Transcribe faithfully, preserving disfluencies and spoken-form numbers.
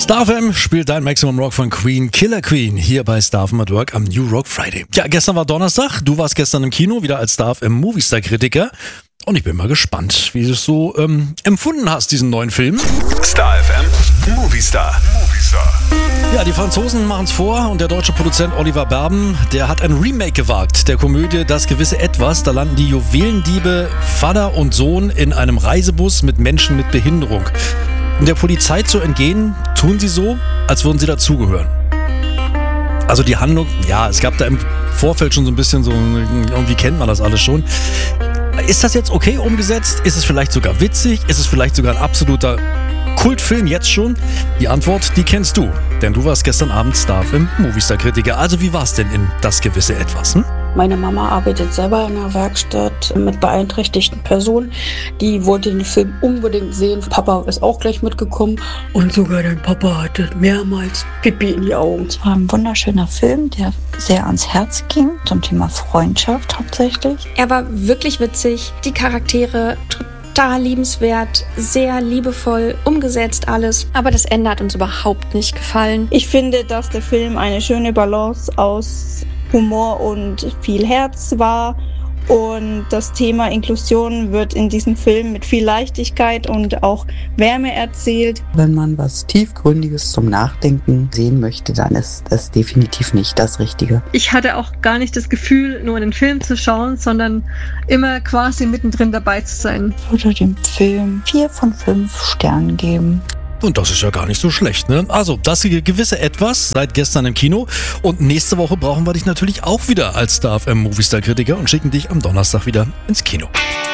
Star F M spielt dein Maximum Rock von Queen, Killer Queen, hier bei Star F M at Work am New Rock Friday. Ja, gestern war Donnerstag, du warst gestern im Kino, wieder als Star F M Movistar-Kritiker. Und ich bin mal gespannt, wie du es so ähm, empfunden hast, diesen neuen Film. Star F M Movistar. Movistar. Ja, die Franzosen machen es vor und der deutsche Produzent Oliver Berben, der hat ein Remake gewagt der Komödie Das gewisse Etwas. Da landen die Juwelendiebe Vater und Sohn in einem Reisebus mit Menschen mit Behinderung. Um der Polizei zu entgehen, tun sie so, als würden sie dazugehören. Also die Handlung, ja, es gab da im Vorfeld schon so ein bisschen so, irgendwie kennt man das alles schon. Ist das jetzt okay umgesetzt? Ist es vielleicht sogar witzig? Ist es vielleicht sogar ein absoluter Kultfilm jetzt schon? Die Antwort, die kennst du, denn du warst gestern Abend Star F M Movistar-Kritiker. Also wie war es denn in Das gewisse Etwas? Hm? Meine Mama arbeitet selber in einer Werkstatt mit beeinträchtigten Personen. Die wollte den Film unbedingt sehen. Papa ist auch gleich mitgekommen und sogar dein Papa hatte mehrmals Pipi in die Augen. Es war ein wunderschöner Film, der sehr ans Herz ging, zum Thema Freundschaft hauptsächlich. Er war wirklich witzig, die Charaktere total liebenswert, sehr liebevoll umgesetzt alles. Aber das Ende hat uns überhaupt nicht gefallen. Ich finde, dass der Film eine schöne Balance aus Humor und viel Herz war und das Thema Inklusion wird in diesem Film mit viel Leichtigkeit und auch Wärme erzählt. Wenn man was Tiefgründiges zum Nachdenken sehen möchte, dann ist das definitiv nicht das Richtige. Ich hatte auch gar nicht das Gefühl, nur einen Film zu schauen, sondern immer quasi mittendrin dabei zu sein. Ich würde dem Film vier von fünf Sternen geben. Und das ist ja gar nicht so schlecht, ne? Also, das gewisse Etwas seit gestern im Kino. Und nächste Woche brauchen wir dich natürlich auch wieder als Star F M Movistar-Kritiker und schicken dich am Donnerstag wieder ins Kino.